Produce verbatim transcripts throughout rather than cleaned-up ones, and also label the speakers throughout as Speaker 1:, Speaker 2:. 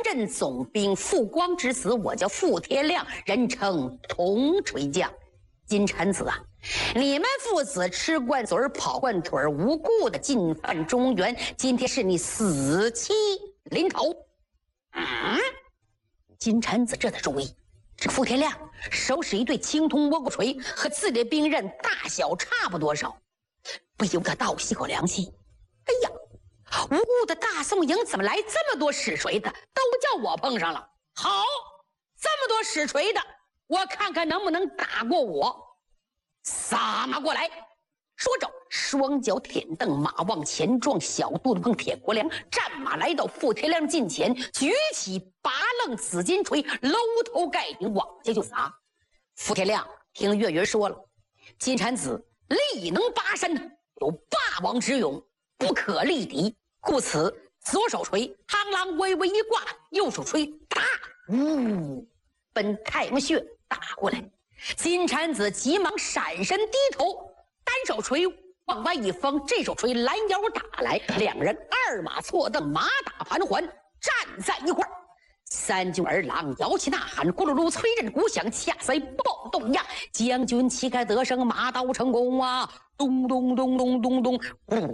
Speaker 1: 镇总兵傅光之子，我叫傅天亮，人称铜锤将。金蝉子啊，你们父子吃惯嘴跑惯腿，无故的进犯中原，今天是你死期临头。嗯，金蝉子这才注意，这傅天亮手使一对青铜倭骨锤，和自己的兵刃大小差不多少，不由得倒吸口凉气。哎呀，无故的大宋营怎么来这么多使锤的？都叫我碰上了。好，这么多使锤的，我看看能不能打过我。撒马过来！说着，双脚舔蹬，马往前撞，小肚子碰铁国梁，战马来到傅天亮近前，举起拔楞紫金锤，搂头盖顶往下就砸。傅天亮听岳云说了，金蝉子力能拔山，有霸王之勇，不可力敌，故此左手锤螳螂微微一挂，右手锤打，呜，奔太阳穴打过来。金蝉子急忙闪身低头，单手锤往外一放，这手锤拦腰打来，两人二马错蹬，马打盘环，站在一块儿。三军儿郎摇旗呐喊，咕噜噜催阵鼓响，恰赛暴动呀！将军旗开得胜，马到成功啊！咚咚咚咚咚咚，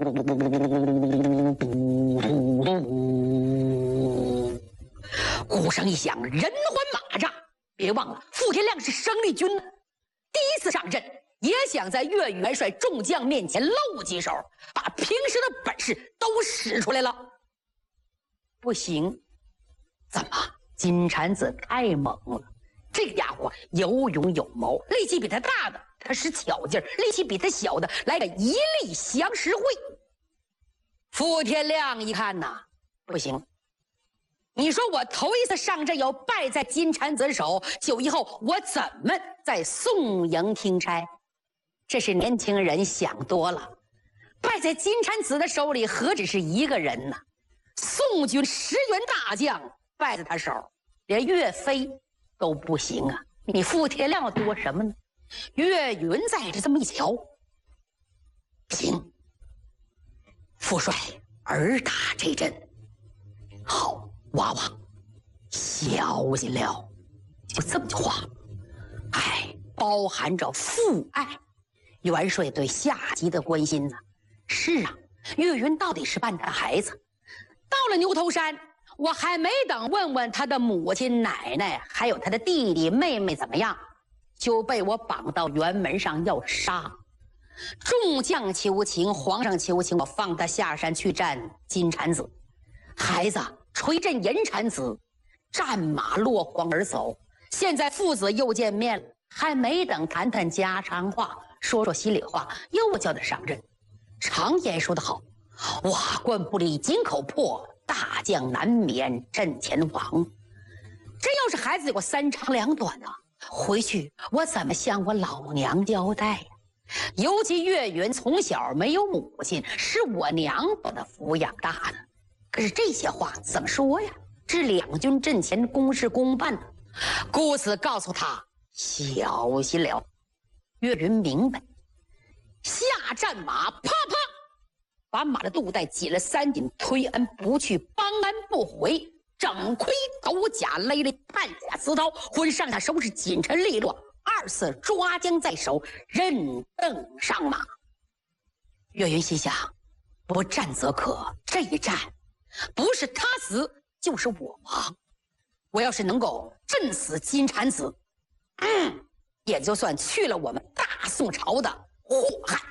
Speaker 1: 鼓声一响，人环马扎。别忘了，傅天亮是生力军，第一次上阵，也想在岳元帅众将面前露几手，把平时的本事都使出来了。不行，怎么？金蝉子太猛了，这个家伙有勇有谋，力气比他大的他使巧劲儿，力气比他小的来个一力降十会。傅天亮一看呐，不行。你说我头一次上阵要败在金蝉子手，就以后我怎么在宋营听差？这是年轻人想多了，败在金蝉子的手里何止是一个人呢？宋军十员大将败在他手，连岳飞都不行啊！你傅天亮要多什么呢？岳云在这这么一瞧，不行，傅帅儿打这阵好。娃娃，小心了，就这么句话，哎，包含着父爱，元帅对下级的关心呢。是啊，岳云到底是办他孩子，到了牛头山，我还没等问问他的母亲、奶奶，还有他的弟弟、妹妹怎么样，就被我绑到辕门上要杀。众将求情，皇上求情，我放他下山去战金蝉子，孩子。锤阵银蝉子，战马落荒而走。现在父子又见面了，还没等谈谈家常话，说说心里话，又叫他上阵。常言说得好，瓦罐不离井口破，大将难免阵前亡。这要是孩子有个三长两短啊，回去我怎么向我老娘交代呀？尤其岳云从小没有母亲，是我娘把他抚养大的。可是这些话怎么说呀？这两军阵前公事公办的，故此告诉他小心了。岳云明白，下战马，啪啪，把马的肚带解了三紧，推鞍不去，帮鞍不回，整盔斗甲勒勒半甲刺刀，浑上下收拾紧沉利落，二次抓将在手，任登上马。岳云心想，不战则可，这一战不是他死就是我亡。我要是能够震死金蝉子，嗯，也就算去了我们大宋朝的祸害。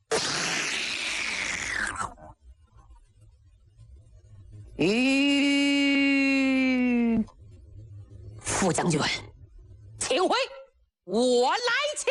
Speaker 1: 吁，副将军，请回，我来擒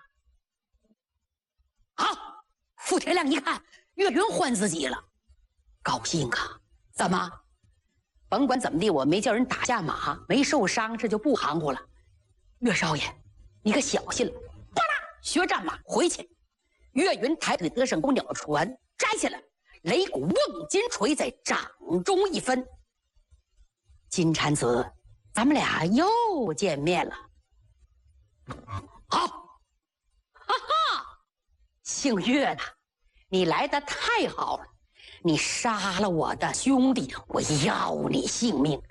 Speaker 1: 他。好，傅天亮一看岳云换自己了，高兴啊！怎么？甭管怎么地，我没叫人打下马，没受伤，这就不含糊了。岳少爷，你可小心了！巴拉，学战马回去。岳云抬腿得胜弓鸟船摘下来，擂鼓瓮金锤在掌中一分。金蝉子，咱们俩又见面了。好，哈哈，姓岳的，你来的太好了。你杀了我的兄弟，我要你性命。